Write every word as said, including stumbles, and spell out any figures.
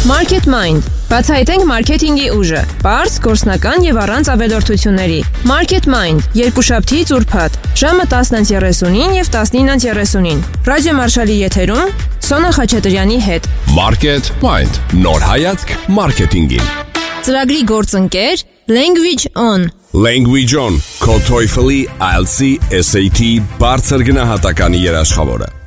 Market Mind. Բացահայտենք մարքեթինգի ուժը։ Պարզ, գործնական եւ առանց ավելորդությունների։ Market Mind. Երկուշաբթիից ուրբաթ, ժամը տասնը երեսունին եւ տասնինը երեսունին։ Ռադիո Մարշալի եթերում Սոնա Խաչատրյանի հետ։ Market Mind. Նոր հայացք մարքեթինգին։ Ծրագրի գործընկեր Language On. Language On. Քո TOEFL-ի, I E L T S, S A T բարձր գնահատականի երաշխավորը։